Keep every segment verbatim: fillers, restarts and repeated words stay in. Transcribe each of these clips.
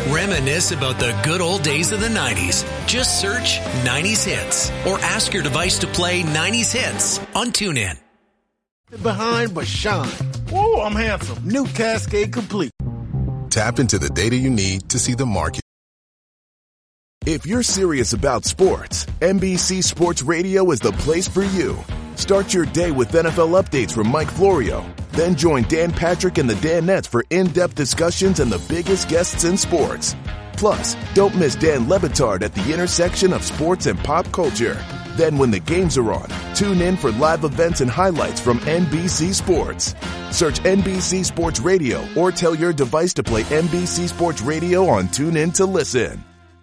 Reminisce about the good old days of the nineties. Just search nineties Hits or ask your device to play nineties Hits on TuneIn. Behind but shine. Whoa, I'm handsome. New Cascade Complete. Tap into the data you need to see the market. If you're serious about sports, N B C Sports Radio is the place for you. Start your day with N F L updates from Mike Florio. Then join Dan Patrick and the Danettes for in-depth discussions and the biggest guests in sports. Plus, don't miss Dan Le Batard at the intersection of sports and pop culture. Then when the games are on, tune in for live events and highlights from N B C Sports. Search N B C Sports Radio or tell your device to play N B C Sports Radio on TuneIn to listen.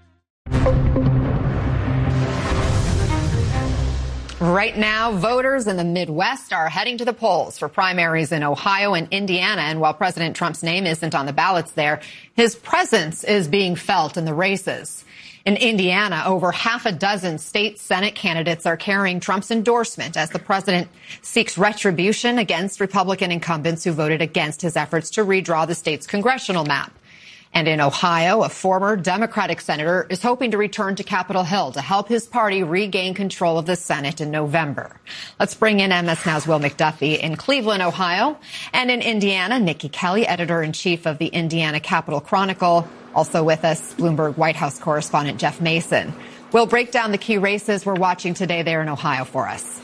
Right now, voters in the Midwest are heading to the polls for primaries in Ohio and Indiana. And while President Trump's name isn't on the ballots there, his presence is being felt in the races. In Indiana, over half a dozen state Senate candidates are carrying Trump's endorsement as the president seeks retribution against Republican incumbents who voted against his efforts to redraw the state's congressional map. And in Ohio, a former Democratic senator is hoping to return to Capitol Hill to help his party regain control of the Senate in November. Let's bring in M S Now's Will McDuffie in Cleveland, Ohio. And in Indiana, Nikki Kelly, editor-in-chief of the Indiana Capitol Chronicle. Also with us, Bloomberg White House correspondent Jeff Mason. We'll break down the key races we're watching today there in Ohio for us.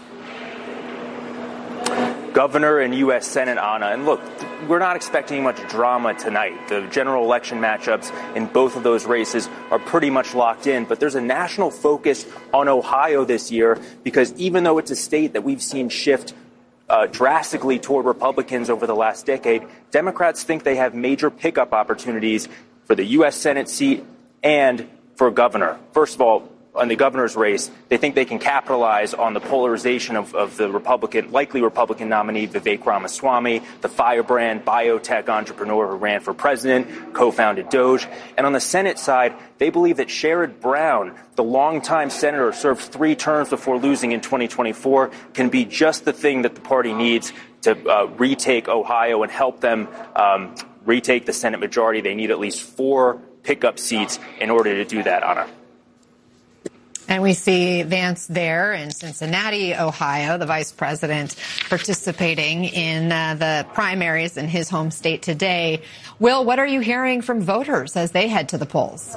Governor and U S Senate, Anna. And look, we're not expecting much drama tonight. The general election matchups in both of those races are pretty much locked in. But there's a national focus on Ohio this year because even though it's a state that we've seen shift uh, drastically toward Republicans over the last decade, Democrats think they have major pickup opportunities for the U S Senate seat and for governor. First of all, on the governor's race, they think they can capitalize on the polarization of, of the Republican, likely Republican nominee Vivek Ramaswamy, the firebrand biotech entrepreneur who ran for president, co-founded Doge. And on the Senate side, they believe that Sherrod Brown, the longtime senator, served three terms before losing in twenty twenty-four, can be just the thing that the party needs to uh, retake Ohio and help them um, retake the Senate majority. They need at least four pickup seats in order to do that, Anna. And we see Vance there in Cincinnati, Ohio, the vice president participating in uh, the primaries in his home state today. Will, what are you hearing from voters as they head to the polls?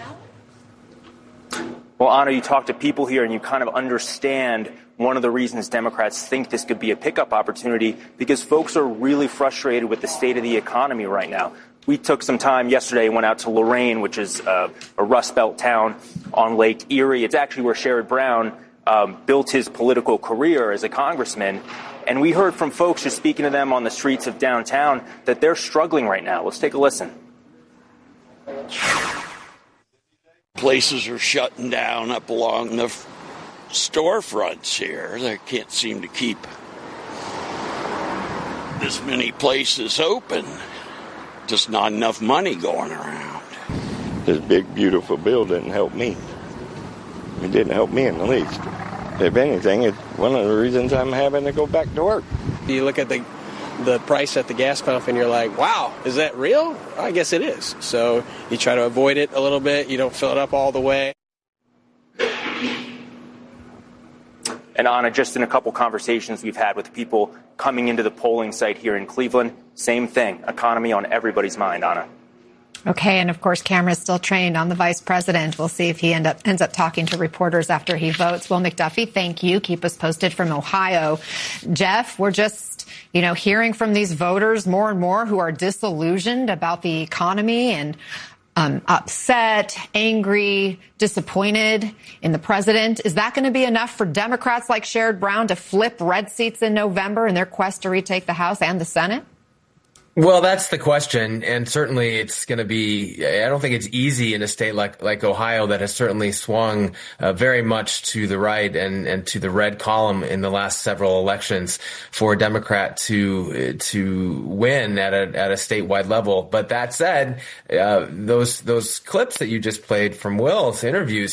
Well, Anna, you talk to people here and you kind of understand one of the reasons Democrats think this could be a pickup opportunity because folks are really frustrated with the state of the economy right now. We took some time yesterday and went out to Lorain, which is uh, a Rust Belt town on Lake Erie. It's actually where Sherrod Brown um, built his political career as a congressman. And we heard from folks just speaking to them on the streets of downtown that they're struggling right now. Let's take a listen. Places are shutting down up along the f- storefronts here. They can't seem to keep as many places open. Just not enough money going around. This big, beautiful bill didn't help me. It didn't help me in the least. If anything, it's one of the reasons I'm having to go back to work. You look at the the price at the gas pump and you're like, wow, is that real? I guess it is. So you try to avoid it a little bit. You don't fill it up all the way. And Anna, just in a couple conversations we've had with people coming into the polling site here in Cleveland, same thing, economy on everybody's mind, Anna. Okay, and of course, cameras still trained on the vice president. We'll see if he end up, ends up talking to reporters after he votes. Will McDuffie, thank you. Keep us posted from Ohio. Jeff, we're just, you know, hearing from these voters more and more who are disillusioned about the economy and Um, upset, angry, disappointed in the president. Is that going to be enough for Democrats like Sherrod Brown to flip red seats in November in their quest to retake the House and the Senate? Well, that's the question. And certainly it's going to be, I don't think it's easy in a state like, like Ohio that has certainly swung uh, very much to the right and, and to the red column in the last several elections for a Democrat to, to win at a, at a statewide level. But that said, uh, those, those clips that you just played from Will's interviews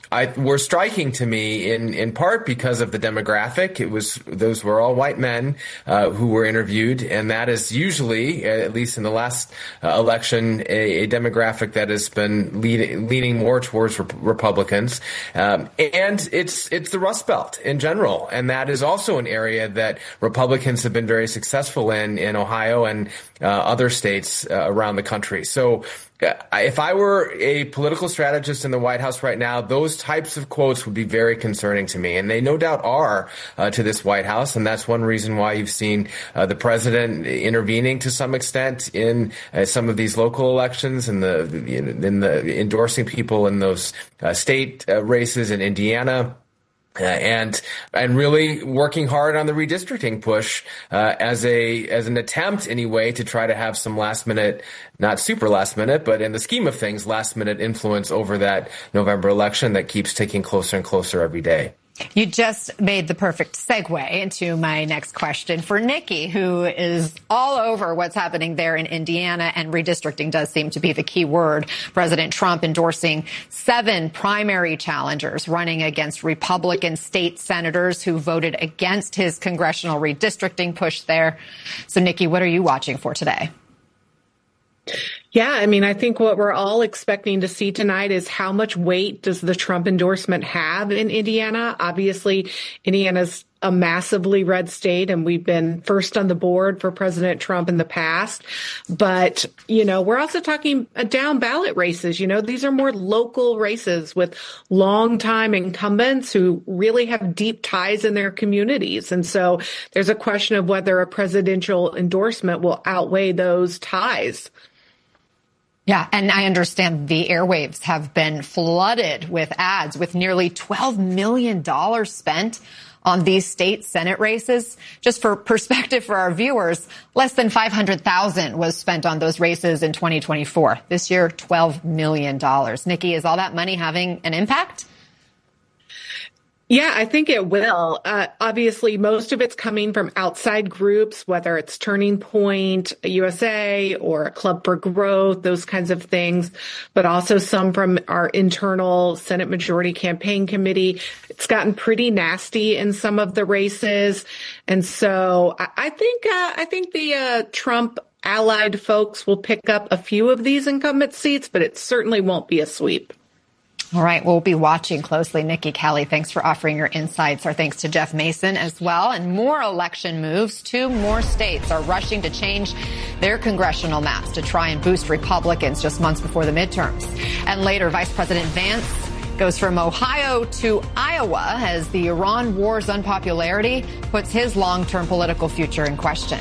I, were striking to me in, in part because of the demographic. It was, those were all white men, uh, who were interviewed. And that is usually, at least in the last uh, election, a, a demographic that has been lead, leaning more towards rep- Republicans. Um, and it's, it's the Rust Belt in general. And that is also an area that Republicans have been very successful in, in Ohio and uh, other states uh, around the country. So, if I were a political strategist in the White House right now, those types of quotes would be very concerning to me. And they no doubt are uh, to this White House. And that's one reason why you've seen uh, the president intervening to some extent in uh, some of these local elections and the, in the endorsing people in those uh, state uh, races in Indiana. Uh, and and really working hard on the redistricting push uh, as a as an attempt anyway to try to have some last minute, not super last minute, but in the scheme of things, last minute influence over that November election that keeps ticking closer and closer every day. You just made the perfect segue into my next question for Nikki, who is all over what's happening there in Indiana, and redistricting does seem to be the key word. President Trump endorsing seven primary challengers running against Republican state senators who voted against his congressional redistricting push there. So, Nikki, what are you watching for today? Yeah, I mean, I think what we're all expecting to see tonight is how much weight does the Trump endorsement have in Indiana? Obviously, Indiana's a massively red state, and we've been first on the board for President Trump in the past. But, you know, we're also talking down ballot races. You know, these are more local races with longtime incumbents who really have deep ties in their communities. And so there's a question of whether a presidential endorsement will outweigh those ties. Yeah, and I understand the airwaves have been flooded with ads with nearly twelve million dollars spent on these state Senate races. Just for perspective for our viewers, less than five hundred thousand dollars was spent on those races in twenty twenty-four. This year, twelve million dollars. Nikki, is all that money having an impact? Yeah, I think it will. Uh, obviously, most of it's coming from outside groups, whether it's Turning Point U S A or Club for Growth, those kinds of things, but also some from our internal Senate Majority Campaign Committee. It's gotten pretty nasty in some of the races. And so I, I think, uh, I think the uh, Trump allied folks will pick up a few of these incumbent seats, but it certainly won't be a sweep. All right. We'll be watching closely. Nikki Kelly, thanks for offering your insights. Our thanks to Jeff Mason as well. And more election moves. Two more states are rushing to change their congressional maps to try and boost Republicans just months before the midterms. And later, Vice President Vance goes from Ohio to Iowa as the Iran war's unpopularity puts his long-term political future in question.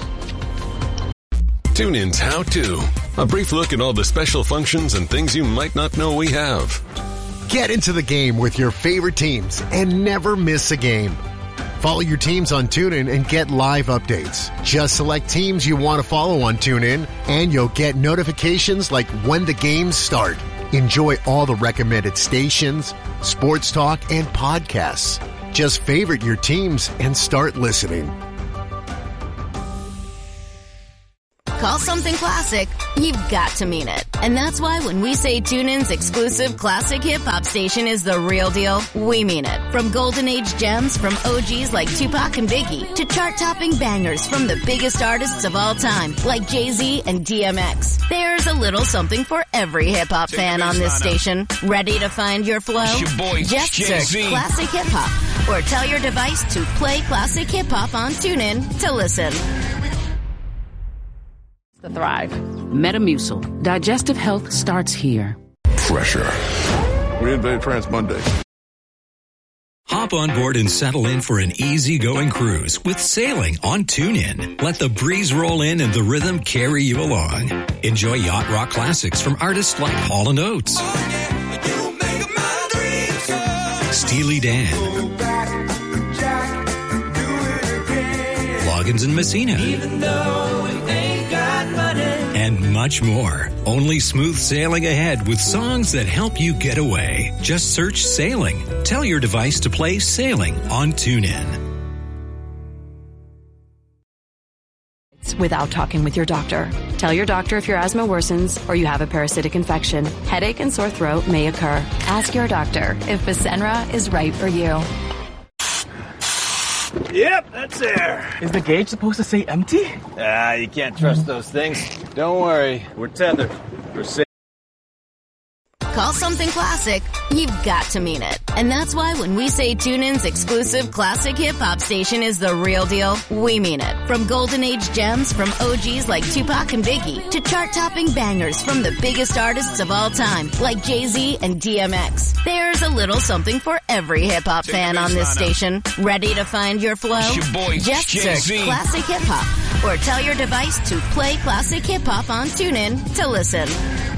Tune in's How To. A brief look at all the special functions and things you might not know we have. Get into the game with your favorite teams and never miss a game. Follow your teams on TuneIn and get live updates. Just select teams you want to follow on TuneIn, and you'll get notifications like when the games start. Enjoy all the recommended stations, sports talk, and podcasts. Just favorite your teams and start listening. Call something classic, you've got to mean it. And that's why when we say TuneIn's exclusive classic hip-hop station is the real deal, we mean it. From golden age gems from O Gs like Tupac and Biggie to chart-topping bangers from the biggest artists of all time like Jay-Z and D M X. There's a little something for every hip-hop fan on this station. Ready to find your flow? It's your boy, Just Jay-Z. search Classic Hip-Hop or tell your device to play Classic Hip-Hop on TuneIn to listen. Thrive. Metamucil. Digestive health starts here. Pressure. We invade France Monday. Hop on board and settle in for an easygoing cruise with sailing on TuneIn. Let the breeze roll in and the rhythm carry you along. Enjoy yacht rock classics from artists like Hall and Oates, oh, yeah, you make my dreams so. Steely Dan, Jack, Loggins and Messina. Even though we ain't got money. And much more. Only smooth sailing ahead with songs that help you get away. Just search Sailing. Tell your device to play Sailing on TuneIn. symptoms without talking with your doctor. Tell your doctor if your asthma worsens or you have a parasitic infection. Headache and sore throat may occur. Ask your doctor if Fasenra is right for you. Yep, that's there. Is the gauge supposed to say empty? Ah, you can't trust those things. Don't worry, we're tethered. We're safe. Call something classic, you've got to mean it. And that's why when we say TuneIn's exclusive classic hip-hop station is the real deal, we mean it. From golden age gems from O Gs like Tupac and Biggie to chart-topping bangers from the biggest artists of all time like Jay-Z and D M X. There's a little something for every hip-hop fan on this station. Ready to find your flow? Your boy, Just Jay-Z. search Classic Hip-Hop or tell your device to play Classic Hip-Hop on TuneIn to listen.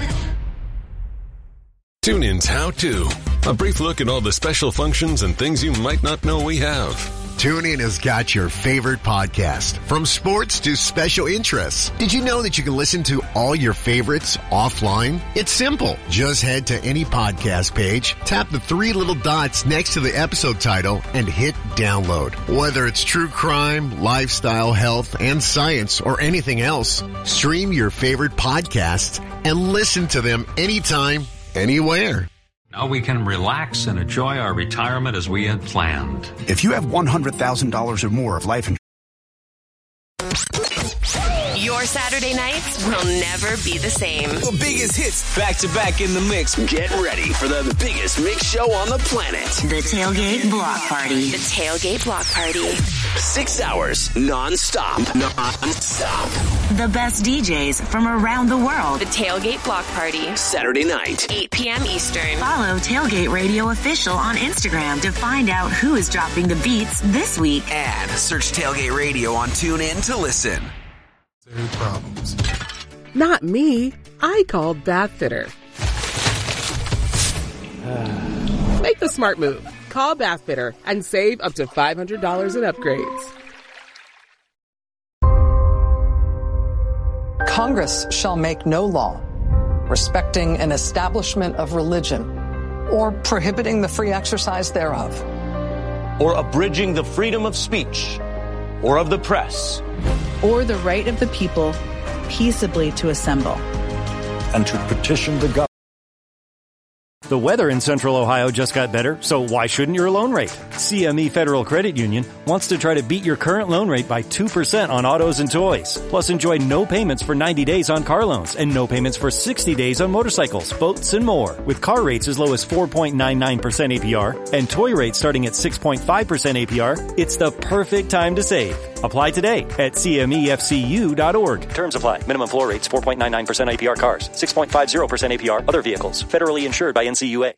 TuneIn's How To. A brief look at all the special functions and things you might not know we have. TuneIn has got your favorite podcast, from sports to special interests. Did you know that you can listen to all your favorites offline? It's simple. Just head to any podcast page, tap the three little dots next to the episode title, and hit download. Whether it's true crime, lifestyle, health, and science, or anything else, stream your favorite podcasts and listen to them anytime, anywhere. Now we can relax and enjoy our retirement as we had planned. If you have one hundred thousand dollars or more of life insurance, your Saturday nights will never be the same. The biggest hits back to back in the mix. Get ready for the biggest mix show on the planet. The Tailgate Block Party. The Tailgate Block Party. Six hours non-stop. Non-stop. The best D Js from around the world. The Tailgate Block Party. Saturday night. eight p.m. Eastern. Follow Tailgate Radio Official on Instagram to find out who is dropping the beats this week. And search Tailgate Radio on TuneIn to listen. Problems. Not me. I called Bathfitter. Make the smart move. Call Bathfitter and save up to five hundred dollars in upgrades. Congress shall make no law respecting an establishment of religion or prohibiting the free exercise thereof, or abridging the freedom of speech or of the press, or the right of the people peaceably to assemble, and to petition the government. The weather in Central Ohio just got better, so why shouldn't your loan rate? C M E Federal Credit Union wants to try to beat your current loan rate by two percent on autos and toys. Plus, enjoy no payments for ninety days on car loans and no payments for sixty days on motorcycles, boats, and more. With car rates as low as four point nine nine percent A P R and toy rates starting at six point five percent A P R, it's the perfect time to save. Apply today at C M E F C U dot org. Terms apply. Minimum floor rates four point nine nine percent A P R cars, six point five zero percent A P R other vehicles. Federally insured by N C U A.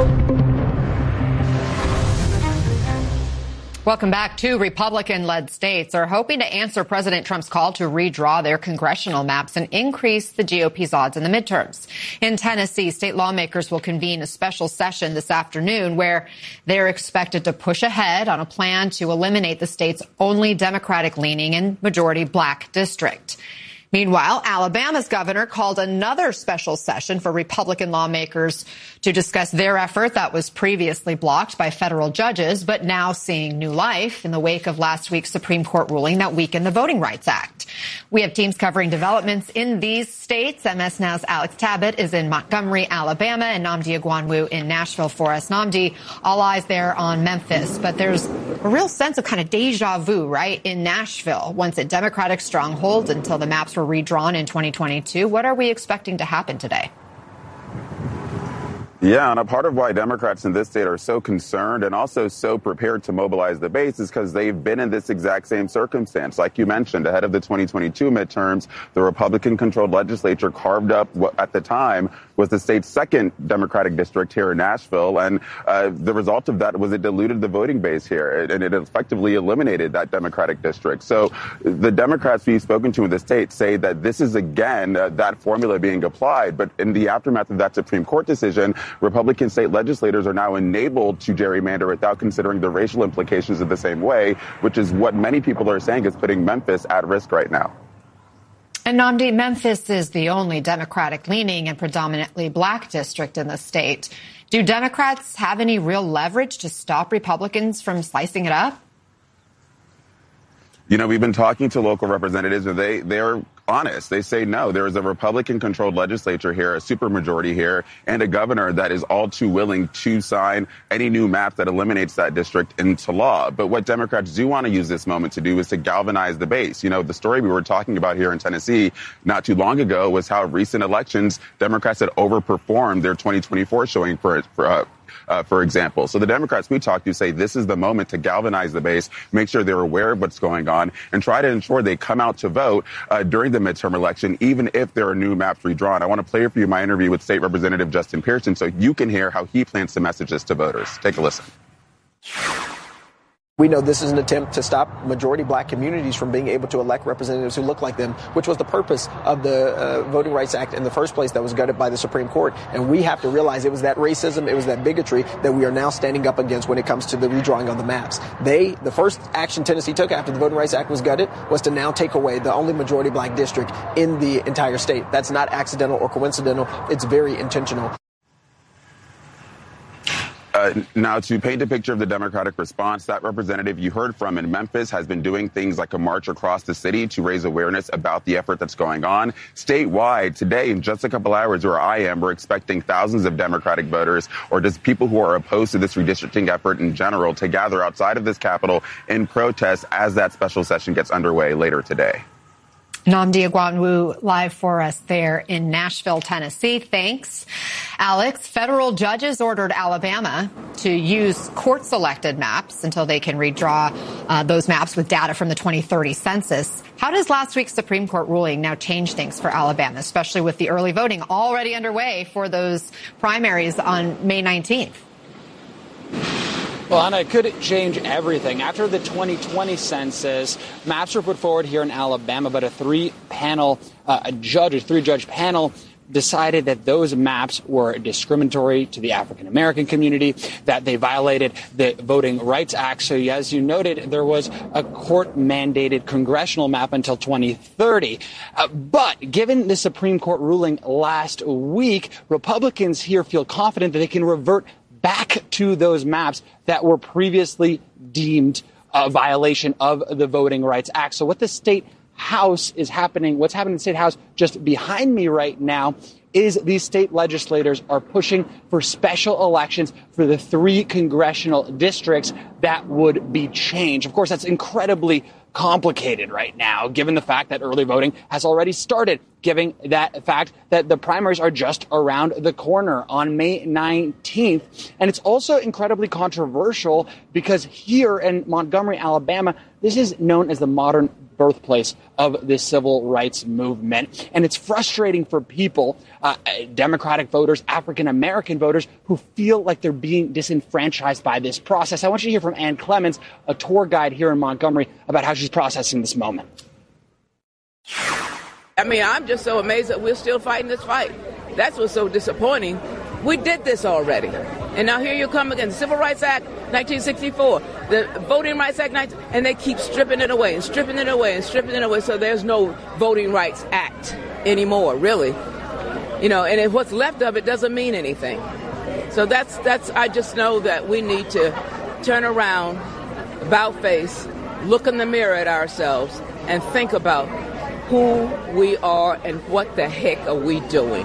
Welcome back. Two Republican-led states are hoping to answer President Trump's call to redraw their congressional maps and increase the G O P's odds in the midterms. In Tennessee, state lawmakers will convene a special session this afternoon where they're expected to push ahead on a plan to eliminate the state's only Democratic-leaning and majority black district. Meanwhile, Alabama's governor called another special session for Republican lawmakers to discuss their effort that was previously blocked by federal judges, but now seeing new life in the wake of last week's Supreme Court ruling that weakened the Voting Rights Act. We have teams covering developments in these states. M S Now's Alex Tabbitt is in Montgomery, Alabama, and Nnamdi Egwuonwu in Nashville for us. Nnamdi, all eyes there on Memphis, but there's a real sense of kind of deja vu, right, in Nashville, once a Democratic stronghold until the maps were redrawn in twenty twenty-two. What are we expecting to happen today? Yeah, and a part of why Democrats in this state are so concerned and also so prepared to mobilize the base is because they've been in this exact same circumstance. Like you mentioned, ahead of the twenty twenty-two midterms, the Republican-controlled legislature carved up what at the time was the state's second Democratic district here in Nashville. And uh, the result of that was it diluted the voting base here, and it effectively eliminated that Democratic district. So the Democrats we've spoken to in the state say that this is, again, uh, that formula being applied. But in the aftermath of that Supreme Court decision, Republican state legislators are now enabled to gerrymander without considering the racial implications in the same way, which is what many people are saying is putting Memphis at risk right now. And Nnamdi, Memphis is the only Democratic-leaning and predominantly black district in the state. Do Democrats have any real leverage to stop Republicans from slicing it up? You know, we've been talking to local representatives, and they, they're honest. They say no. There is a Republican-controlled legislature here, a supermajority here, and a governor that is all too willing to sign any new map that eliminates that district into law. But what Democrats do want to use this moment to do is to galvanize the base. You know, the story we were talking about here in Tennessee not too long ago was how recent elections, Democrats had overperformed their twenty twenty-four showing for, for uh, Uh, for example. So the Democrats we talked to say this is the moment to galvanize the base, make sure they're aware of what's going on, and try to ensure they come out to vote uh, during the midterm election, even if there are new maps redrawn. I want to play for you my interview with State Representative Justin Pearson so you can hear how he plans to message this to voters. Take a listen. We know this is an attempt to stop majority black communities from being able to elect representatives who look like them, which was the purpose of the uh, Voting Rights Act in the first place that was gutted by the Supreme Court. And we have to realize it was that racism, it was that bigotry that we are now standing up against when it comes to the redrawing of the maps. They, the first action Tennessee took after the Voting Rights Act was gutted was to now take away the only majority black district in the entire state. That's not accidental or coincidental. It's very intentional. Uh, now, to paint a picture of the Democratic response, that representative you heard from in Memphis has been doing things like a march across the city to raise awareness about the effort that's going on. Statewide, today, in just a couple hours where I am, we're expecting thousands of Democratic voters or just people who are opposed to this redistricting effort in general to gather outside of this Capitol in protest as that special session gets underway later today. Nnamdi Egwuonwu live for us there in Nashville, Tennessee. Thanks, Alex. Federal judges ordered Alabama to use court-selected maps until they can redraw uh, those maps with data from the twenty thirty census. How does last week's Supreme Court ruling now change things for Alabama, especially with the early voting already underway for those primaries on May nineteenth? Well, Anna, it could change everything. After the twenty twenty census, maps were put forward here in Alabama, but a three-panel, uh, a judge, a three-judge panel decided that those maps were discriminatory to the African-American community, that they violated the Voting Rights Act. So as you noted, there was a court-mandated congressional map until twenty thirty. Uh, but given the Supreme Court ruling last week, Republicans here feel confident that they can revert back to those maps that were previously deemed a violation of the Voting Rights Act. So what the state House is happening, what's happening in the state House just behind me right now is these state legislators are pushing for special elections for the three congressional districts that would be changed. Of course, that's incredibly complicated right now, given the fact that early voting has already started, given that fact that the primaries are just around the corner on May nineteenth. And it's also incredibly controversial because here in Montgomery, Alabama, this is known as the modern birthplace of the civil rights movement. And it's frustrating for people, uh, Democratic voters, African-American voters, who feel like they're being disenfranchised by this process. I want you to hear from Ann Clemens, a tour guide here in Montgomery, about how she's processing this moment. I mean, I'm just so amazed that we're still fighting this fight. That's what's so disappointing. We did this already. And now here you come again. The Civil Rights Act, nineteen sixty-four. The Voting Rights Act, and they keep stripping it away and stripping it away and stripping it away. So there's no Voting Rights Act anymore, really. You know, and if what's left of it doesn't mean anything. So that's, that's, I just know that we need to turn around, about face, look in the mirror at ourselves, and think about who we are and what the heck are we doing.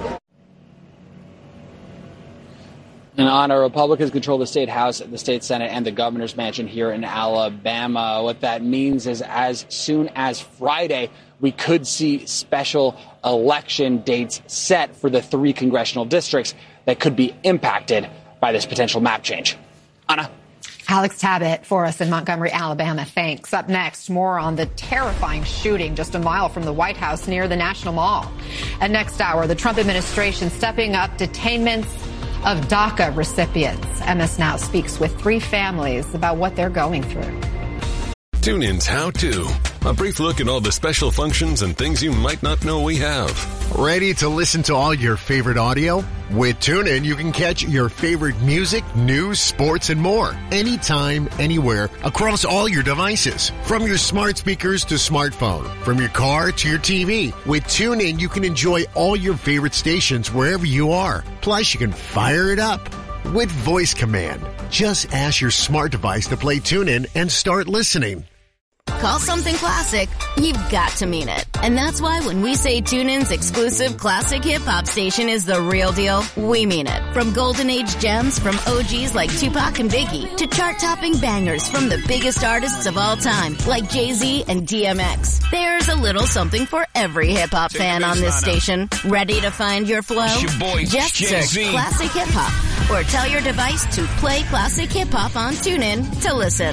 And Anna, Republicans control the state House, the state Senate, and the governor's mansion here in Alabama. What that means is as soon as Friday, we could see special election dates set for the three congressional districts that could be impacted by this potential map change. Anna. Alex Tabbitt for us in Montgomery, Alabama. Thanks. Up next, more on the terrifying shooting just a mile from the White House near the National Mall. And next hour, the Trump administration stepping up detainments of DACA recipients. M S Now speaks with three families about what they're going through. Tune in's How To. A brief look at all the special functions and things you might not know we have. Ready to listen to all your favorite audio? With TuneIn, you can catch your favorite music, news, sports, and more. Anytime, anywhere, across all your devices. From your smart speakers to smartphone. From your car to your T V. With TuneIn, you can enjoy all your favorite stations wherever you are. Plus, you can fire it up with voice command. Just ask your smart device to play TuneIn and start listening. Call something classic, you've got to mean it. And that's why when we say TuneIn's exclusive classic hip-hop station is the real deal, we mean it. From golden age gems from O Gs like Tupac and Biggie to chart-topping bangers from the biggest artists of all time like Jay-Z and D M X. There's a little something for every hip-hop fan on this station. Ready to find your flow? It's your boy, Just Jay-Z. search Classic Hip Hop or tell your device to play Classic Hip Hop on TuneIn to listen.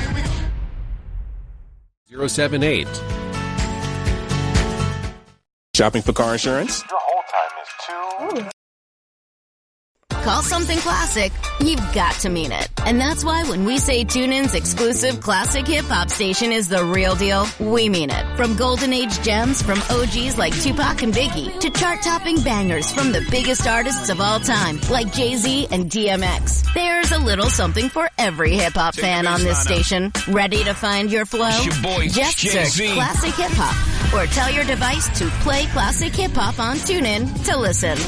zero seven eight. Shopping for car insurance? Your hold time is too... Call something classic, you've got to mean it. And that's why when we say TuneIn's exclusive classic hip-hop station is the real deal, we mean it. From golden age gems from O Gs like Tupac and Biggie to chart-topping bangers from the biggest artists of all time like Jay-Z and D M X. There's a little something for every hip-hop fan on this station. Ready to find your flow? It's your boy, Just Jay-Z. search Classic Hip Hop or tell your device to play Classic Hip Hop on TuneIn to listen.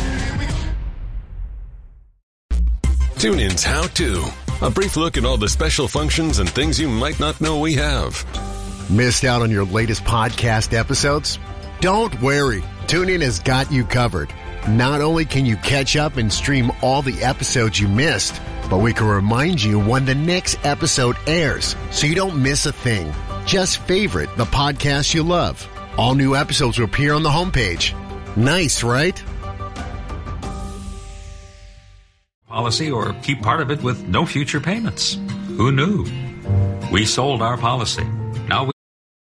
TuneIn's How To. A brief look at all the special functions and things you might not know we have. Missed out on your latest podcast episodes? Don't worry. TuneIn has got you covered. Not only can you catch up and stream all the episodes you missed, but we can remind you when the next episode airs so you don't miss a thing. Just favorite the podcast you love. All new episodes will appear on the homepage. Nice, right? Policy or keep part of it with no future payments. Who knew? We sold our policy. Now we...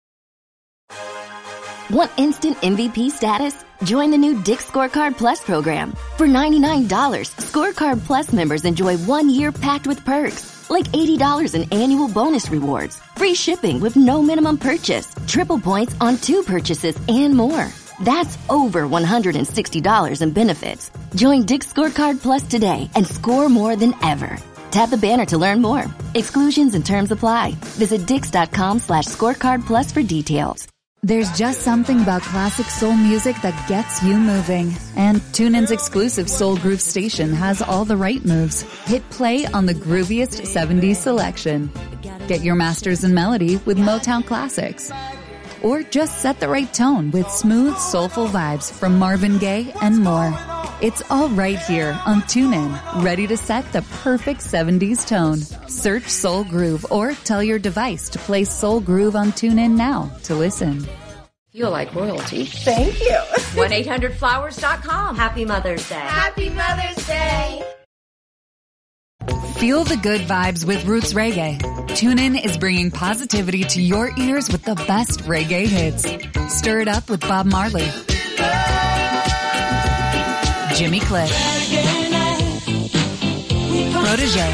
Want instant M V P status? Join the new Dick's Scorecard Plus program. For ninety-nine dollars, Scorecard Plus members enjoy one year packed with perks, like eighty dollars in annual bonus rewards, free shipping with no minimum purchase, triple points on two purchases, and more. That's over one hundred sixty dollars in benefits. Join Dick's Scorecard Plus today and score more than ever. Tap the banner to learn more. Exclusions and terms apply. Visit dix.com slash scorecard plus for details. There's just something about classic soul music that gets you moving. And TuneIn's exclusive Soul Groove station has all the right moves. Hit play on the grooviest seventies selection. Get your masters in melody with Motown classics. Or just set the right tone with smooth, soulful vibes from Marvin Gaye and more. It's all right here on TuneIn, ready to set the perfect seventies tone. Search Soul Groove or tell your device to play Soul Groove on TuneIn now to listen. Feel like royalty. Thank you. one eight hundred flowers dot com. Happy Mother's Day. Happy Mother's Day. Feel the good vibes with Roots Reggae. TuneIn is bringing positivity to your ears with the best reggae hits. Stir it up with Bob Marley, Jimmy Cliff, Protégé,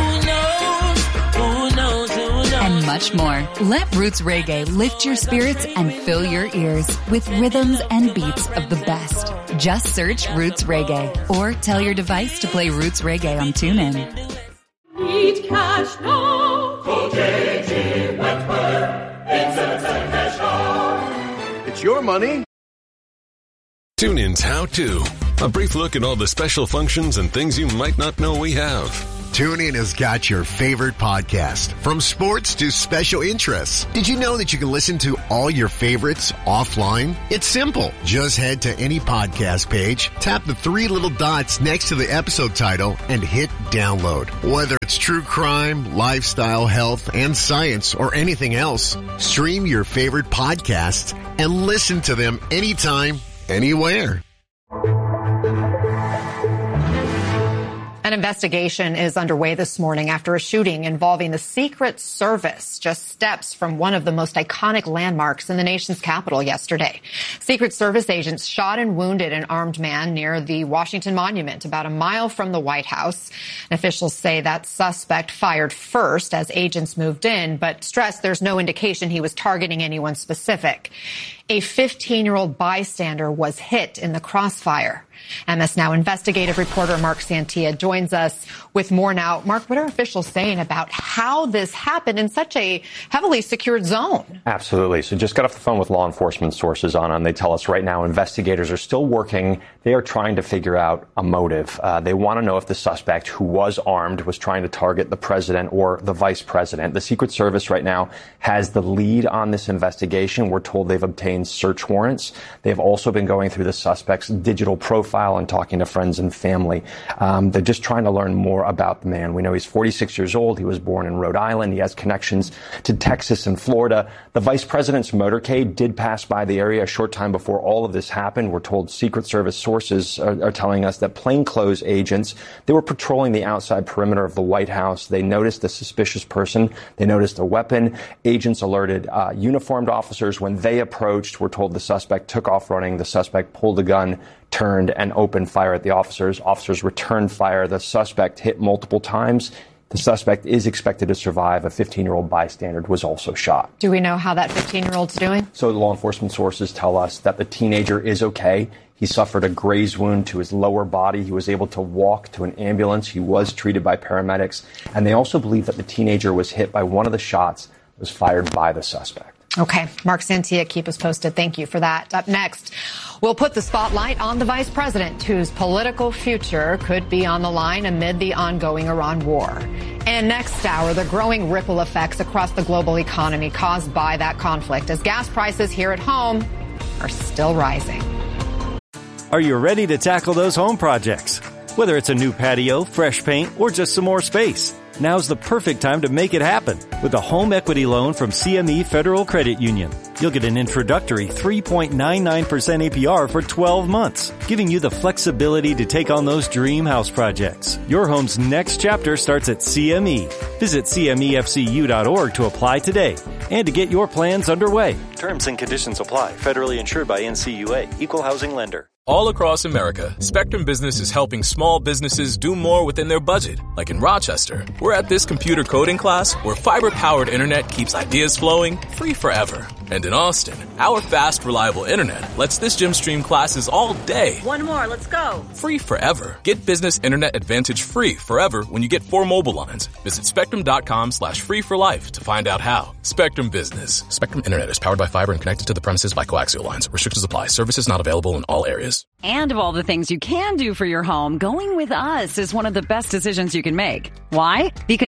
and much more. Let Roots Reggae lift your spirits and fill your ears with rhythms and beats of the best. Just search Roots Reggae or tell your device to play Roots Reggae on TuneIn. Need cash now. Call J G Wentworth. It's a cash now. It's your money. TuneIn's How To. A brief look at all the special functions and things you might not know we have. TuneIn has got your favorite podcast, from sports to special interests. Did you know that you can listen to all your favorites offline? It's simple. Just head to any podcast page, tap the three little dots next to the episode title, and hit download. Whether it's true crime, lifestyle, health, and science, or anything else, stream your favorite podcasts and listen to them anytime, anywhere. An investigation is underway this morning after a shooting involving the Secret Service, just steps from one of the most iconic landmarks in the nation's capital yesterday. Secret Service agents shot and wounded an armed man near the Washington Monument, about a mile from the White House. Officials say that suspect fired first as agents moved in, but stressed there's no indication he was targeting anyone specific. A fifteen-year-old bystander was hit in the crossfire. M S Now investigative reporter Mark Santia joins us with more now. Mark, what are officials saying about how this happened in such a heavily secured zone. Absolutely. So just got off the phone with law enforcement sources on, and they tell us right now investigators are still working. They are trying to figure out a motive. Uh, they want to know if the suspect, who was armed, was trying to target the president or the vice president. The Secret Service right now has the lead on this investigation. We're told they've obtained search warrants. They've also been going through the suspect's digital profile and talking to friends and family. Um, they're just trying to learn more about the man. We know he's forty-six years old. He was born in Rhode Island. He has connections to Texas and Florida. The vice president's motorcade did pass by the area a short time before all of this happened. We're told Secret Service sources are, are telling us that plainclothes agents, they were patrolling the outside perimeter of the White House. They noticed a suspicious person. They noticed a weapon. Agents alerted uh, uniformed officers. When they approached, we're told the suspect took off running. The suspect pulled a gun, turned, and opened fire at the officers. Officers returned fire. The suspect hit multiple times. The suspect is expected to survive. A fifteen-year-old bystander was also shot. Do we know how that fifteen-year-old's doing? So law enforcement sources tell us that the teenager is okay. He suffered a graze wound to his lower body. He was able to walk to an ambulance. He was treated by paramedics. And they also believe that the teenager was hit by one of the shots that was fired by the suspect. Okay. Mark Santia, keep us posted. Thank you for that. Up next, we'll put the spotlight on the vice president, whose political future could be on the line amid the ongoing Iran war. And next hour, the growing ripple effects across the global economy caused by that conflict, as gas prices here at home are still rising. Are you ready to tackle those home projects? Whether it's a new patio, fresh paint, or just some more space, now's the perfect time to make it happen with a home equity loan from C M E Federal Credit Union. You'll get an introductory three point nine nine percent A P R for twelve months, giving you the flexibility to take on those dream house projects. Your home's next chapter starts at C M E. Visit C M E F C U dot org to apply today and to get your plans underway. Terms and conditions apply. Federally insured by N C U A. Equal housing lender. All across America, Spectrum Business is helping small businesses do more within their budget. Like in Rochester, we're at this computer coding class where fiber-powered internet keeps ideas flowing free forever. And in Austin, our fast, reliable internet lets this gym stream classes all day. One more, let's go. Free forever. Get business internet advantage free forever when you get four mobile lines. Visit spectrum.com slash free for life to find out how. Spectrum Business. Spectrum Internet is powered by fiber and connected to the premises by coaxial lines. Restrictions apply. Services not available in all areas. And of all the things you can do for your home, going with us is one of the best decisions you can make. Why? Because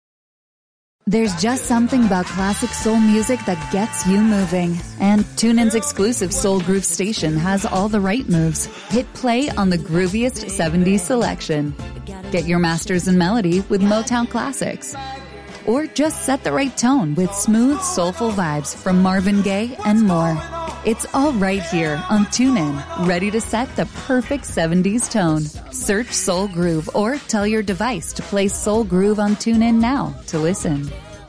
there's just something about classic soul music that gets you moving. And TuneIn's exclusive Soul Groove station has all the right moves. Hit play on the grooviest seventies selection. Get your masters in melody with Motown classics. Or just set the right tone with smooth, soulful vibes from Marvin Gaye and more. It's all right here on TuneIn, ready to set the perfect seventies tone. Search Soul Groove or tell your device to play Soul Groove on TuneIn now to listen.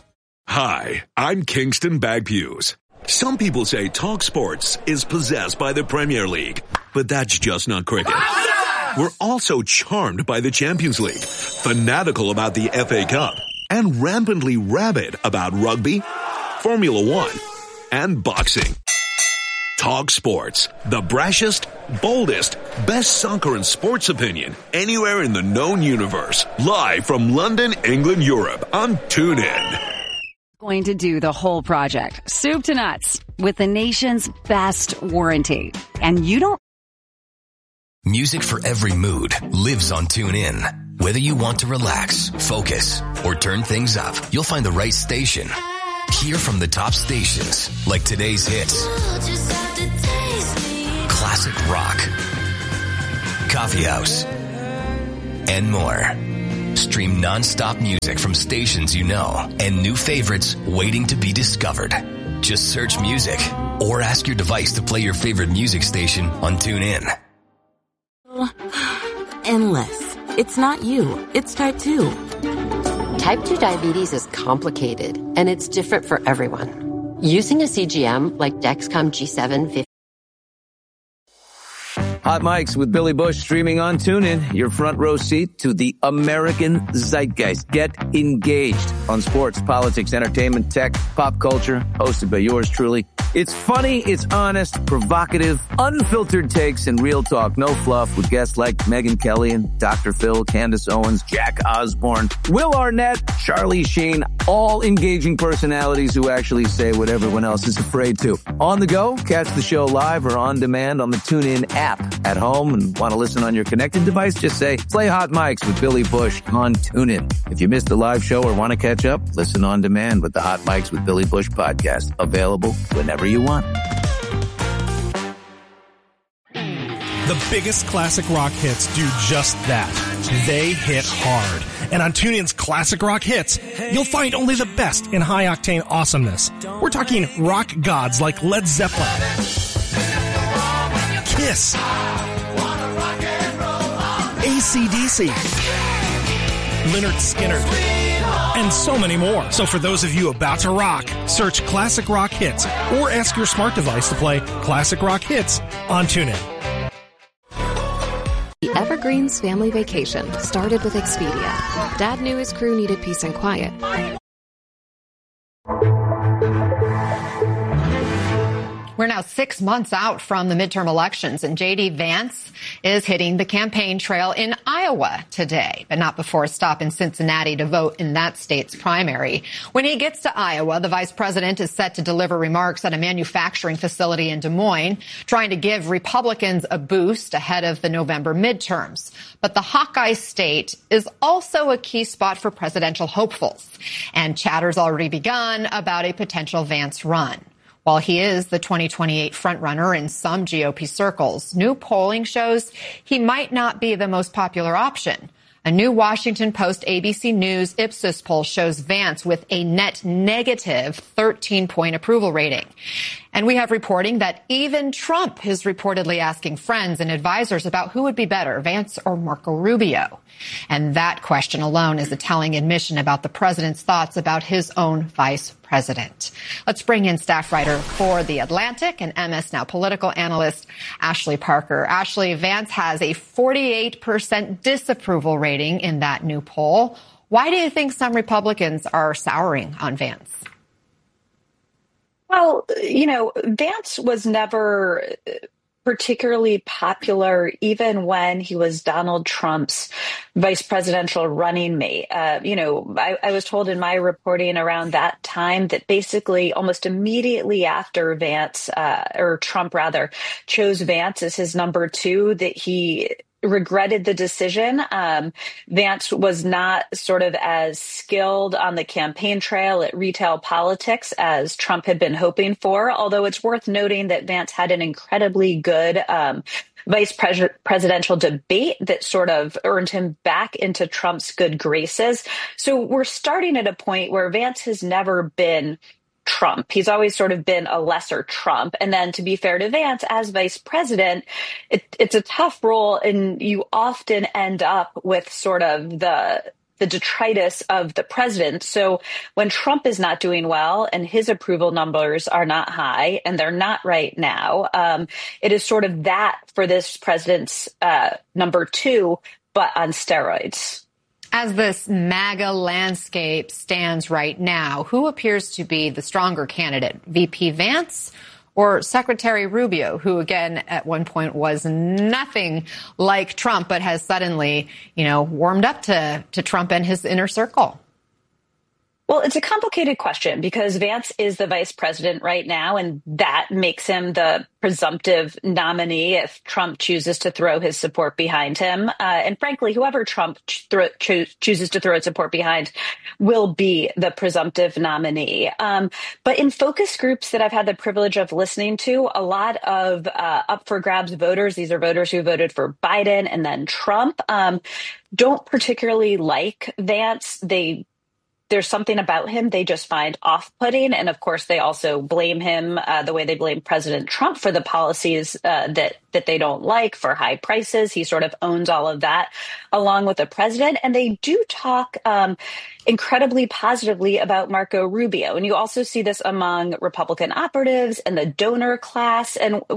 Hi, I'm Kingston Bagpues. Some people say Talk Sports is possessed by the Premier League, but that's just not cricket. We're also charmed by the Champions League, fanatical about the F A Cup, and rampantly rabid about rugby, Formula One, and boxing. Talk Sports, the brashest, boldest, best soccer and sports opinion anywhere in the known universe. Live from London, England, Europe on TuneIn. going to do the whole project, soup to nuts, with the nation's best warranty. And you don't... Music for every mood lives on TuneIn. Whether you want to relax, focus, or turn things up, you'll find the right station. Hear from the top stations, like today's hits, classic rock, coffee house, and more. Stream non-stop music from stations you know and new favorites waiting to be discovered. Just search music or ask your device to play your favorite music station on TuneIn. Endless. It's not you. It's type two. Type two diabetes is complicated, and it's different for everyone. Using a C G M like Dexcom G seven fifty. Hot Mics with Billy Bush streaming on TuneIn. Your front row seat to the American zeitgeist. Get engaged on sports, politics, entertainment, tech, pop culture. Hosted by yours truly. It's funny, it's honest, provocative, unfiltered takes, and real talk. No fluff with guests like Megyn Kelly and Doctor Phil, Candace Owens, Jack Osborne, Will Arnett, Charlie Sheen, all engaging personalities who actually say what everyone else is afraid to. On the go, catch the show live or on demand on the TuneIn app. At home and want to listen on your connected device, just say, play Hot Mics with Billy Bush on TuneIn. If you missed the live show or want to catch up, listen on demand with the Hot Mics with Billy Bush podcast. Available whenever you want. The biggest classic rock hits do just that. They hit hard. And on TuneIn's Classic Rock Hits, you'll find only the best in high-octane awesomeness. We're talking rock gods like Led Zeppelin, Kiss, A C D C, Lynyrd Skynyrd, and so many more. So for those of you about to rock, search Classic Rock Hits or ask your smart device to play Classic Rock Hits on TuneIn. The Evergreens family vacation started with Expedia. Dad knew his crew needed peace and quiet. We're now six months out from the midterm elections, and J D Vance is hitting the campaign trail in Iowa today, but not before a stop in Cincinnati to vote in that state's primary. When he gets to Iowa, the vice president is set to deliver remarks at a manufacturing facility in Des Moines, trying to give Republicans a boost ahead of the November midterms. But the Hawkeye state is also a key spot for presidential hopefuls, and chatter's already begun about a potential Vance run. While he is the twenty twenty-eight frontrunner in some G O P circles, new polling shows he might not be the most popular option. A new Washington Post A B C News Ipsos poll shows Vance with a net negative thirteen-point approval rating. And we have reporting that even Trump is reportedly asking friends and advisors about who would be better, Vance or Marco Rubio. And that question alone is a telling admission about the president's thoughts about his own vice president. Let's bring in staff writer for The Atlantic and M S Now political analyst Ashley Parker. Ashley, Vance has a forty-eight percent disapproval rating in that new poll. Why do you think some Republicans are souring on Vance? Well, you know, Vance was never particularly popular, even when he was Donald Trump's vice presidential running mate. Uh, you know, I, I was told in my reporting around that time that basically almost immediately after Vance, uh, or Trump rather, chose Vance as his number two, that he regretted the decision. Um, Vance was not sort of as skilled on the campaign trail at retail politics as Trump had been hoping for, although it's worth noting that Vance had an incredibly good um, vice pres- presidential debate that sort of earned him back into Trump's good graces. So we're starting at a point where Vance has never been Trump. He's always sort of been a lesser Trump. And then to be fair to Vance, as vice president, it, it's a tough role, and you often end up with sort of the the detritus of the president. So when Trump is not doing well and his approval numbers are not high, and they're not right now, um, it is sort of that for this president's uh, number two, but on steroids. As this MAGA landscape stands right now, who appears to be the stronger candidate, V P Vance or Secretary Rubio, who, again, at one point was nothing like Trump, but has suddenly, you know, warmed up to, to Trump and his inner circle? Well, it's a complicated question because Vance is the vice president right now, and that makes him the presumptive nominee if Trump chooses to throw his support behind him. Uh, and frankly, whoever Trump ch- thro- cho- chooses to throw his support behind will be the presumptive nominee. Um, but in focus groups that I've had the privilege of listening to, a lot of uh, up for grabs voters, these are voters who voted for Biden and then Trump, um, don't particularly like Vance. They There's something about him they just find off-putting. And of course, they also blame him uh, the way they blame President Trump for the policies uh, that that they don't like, for high prices. He sort of owns all of that along with the president. And they do talk um, incredibly positively about Marco Rubio. And you also see this among Republican operatives and the donor class. And